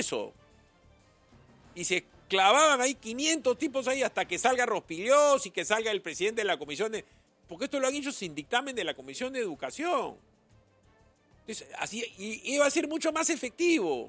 Congreso. Y se clavaban ahí 500 tipos ahí hasta que salga Rospigliosi y que salga el presidente de la comisión de... Porque esto lo han hecho sin dictamen de la Comisión de Educación. Entonces, así iba a ser mucho más efectivo.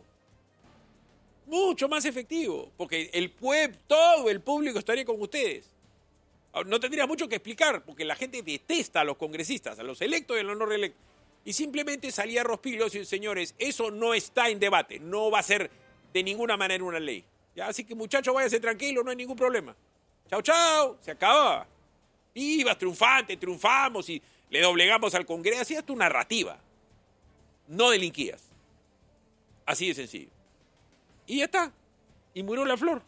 Mucho más efectivo. Porque todo el público estaría con ustedes. No tendría mucho que explicar, porque la gente detesta a los congresistas, a los electos y a los no reelectos. Y simplemente salía Rospigliosi y dice, señores, eso no está en debate, no va a ser de ninguna manera una ley. ¿Ya? Así que muchachos, váyanse tranquilos, no hay ningún problema. Chao, chao, se acababa. Ibas triunfante, triunfamos y le doblegamos al Congreso. Así es tu narrativa. No delinquías. Así de sencillo. Y ya está. Y murió la flor.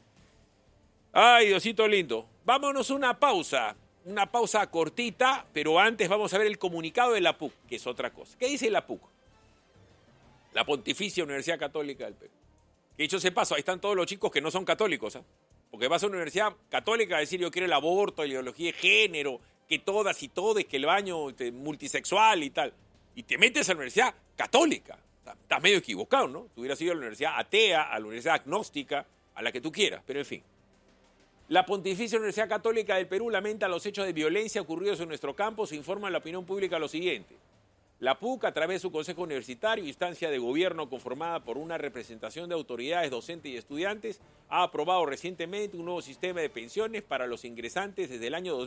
Ay, Diosito lindo. Vámonos a una pausa cortita, pero antes vamos a ver el comunicado de la PUC, que es otra cosa. ¿Qué dice la PUC? La Pontificia Universidad Católica del Perú. Que dicho sea paso, ahí están todos los chicos que no son católicos, ¿eh? Porque vas a una universidad católica a decir yo quiero el aborto, la ideología de género, que todas y todes, que el baño multisexual y tal. Y te metes a la universidad católica. Estás medio equivocado, ¿no? Tú hubieras ido a la universidad atea, a la universidad agnóstica, a la que tú quieras, pero en fin. La Pontificia Universidad Católica del Perú lamenta los hechos de violencia ocurridos en nuestro campus e informa a la opinión pública lo siguiente. La PUC, a través de su Consejo Universitario, instancia de gobierno conformada por una representación de autoridades, docentes y estudiantes, ha aprobado recientemente un nuevo sistema de pensiones para los ingresantes desde el año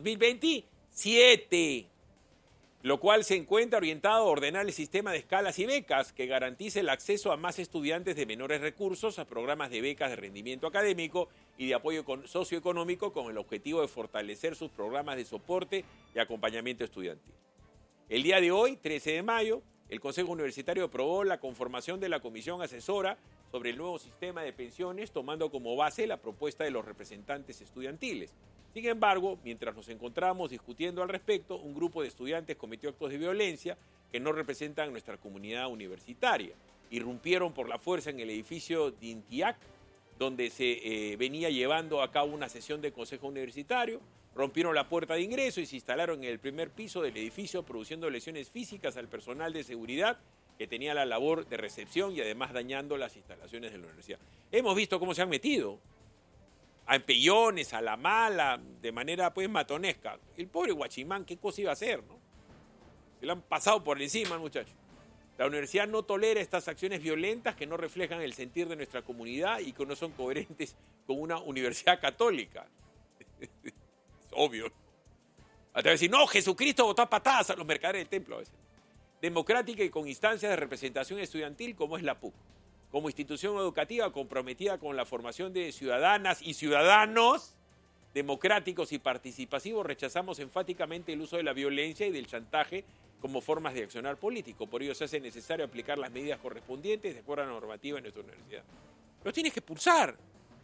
2027, lo cual se encuentra orientado a ordenar el sistema de escalas y becas que garantice el acceso a más estudiantes de menores recursos a programas de becas de rendimiento académico y de apoyo socioeconómico con el objetivo de fortalecer sus programas de soporte y acompañamiento estudiantil. El día de hoy, 13 de mayo, el Consejo Universitario aprobó la conformación de la Comisión Asesora sobre el nuevo sistema de pensiones, tomando como base la propuesta de los representantes estudiantiles. Sin embargo, mientras nos encontramos discutiendo al respecto, un grupo de estudiantes cometió actos de violencia que no representan nuestra comunidad universitaria. Irrumpieron por la fuerza en el edificio de Intiac, donde se venía llevando a cabo una sesión de consejo universitario, rompieron la puerta de ingreso y se instalaron en el primer piso del edificio, produciendo lesiones físicas al personal de seguridad que tenía la labor de recepción y además dañando las instalaciones de la universidad. Hemos visto cómo se han metido a empellones, a la mala, de manera pues matonesca. El pobre Guachimán, ¿qué cosa iba a hacer, no? Se le han pasado por encima, muchachos. La universidad no tolera estas acciones violentas que no reflejan el sentir de nuestra comunidad y que no son coherentes con una universidad católica. Es obvio. Hasta decir, no, Jesucristo botó a patadas a los mercaderes del templo a veces. Democrática y con instancias de representación estudiantil como es la PUC. Como institución educativa comprometida con la formación de ciudadanas y ciudadanos democráticos y participativos, rechazamos enfáticamente el uso de la violencia y del chantaje como formas de accionar político. Por ello se hace necesario aplicar las medidas correspondientes de acuerdo a la normativa en nuestra universidad. Los tienes que expulsar.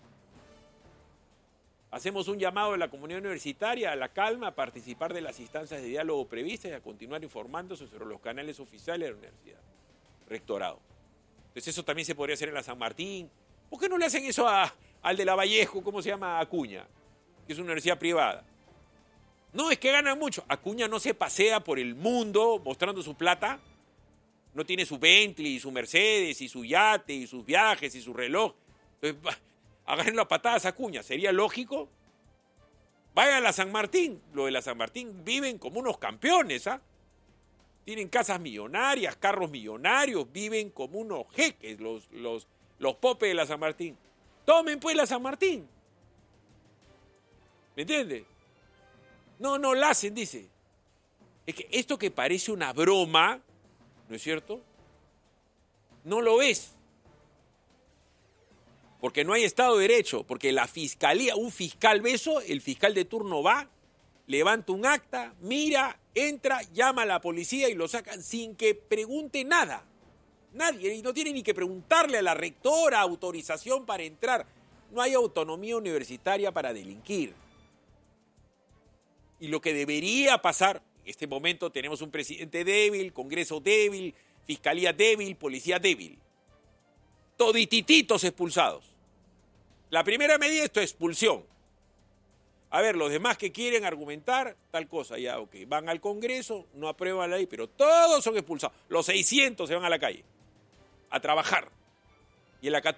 Hacemos un llamado a la comunidad universitaria a la calma, a participar de las instancias de diálogo previstas y a continuar informándose sobre los canales oficiales de la universidad. Rectorado. Entonces eso también se podría hacer en la San Martín. ¿Por qué no le hacen eso al de la Vallejo, cómo se llama? Acuña, que es una universidad privada? No, es que ganan mucho. Acuña no se pasea por el mundo mostrando su plata. No tiene su Bentley, y su Mercedes, y su yate, y sus viajes, y su reloj. Entonces, agárrenlo a patadas a Acuña. ¿Sería lógico? Vayan a la San Martín. Lo de la San Martín viven como unos campeones, ¿ah? Tienen casas millonarias, carros millonarios, viven como unos jeques los popes de la San Martín. Tomen pues la San Martín. ¿Me entiendes? No la hacen, dice. Es que esto que parece una broma, ¿no es cierto? No lo es. Porque no hay Estado de Derecho, porque la fiscalía, un fiscal ve eso, el fiscal de turno va, levanta un acta, mira, entra, llama a la policía y lo sacan sin que pregunte nada. Nadie, y no tiene ni que preguntarle a la rectora autorización para entrar. No hay autonomía universitaria para delinquir. Y lo que debería pasar, en este momento tenemos un presidente débil, Congreso débil, Fiscalía débil, Policía débil. Toditititos expulsados. La primera medida es tu expulsión. A ver, los demás que quieren argumentar tal cosa, ya, ok, van al Congreso, no aprueban la ley, pero todos son expulsados. Los 600 se van a la calle a trabajar. Y en la Católica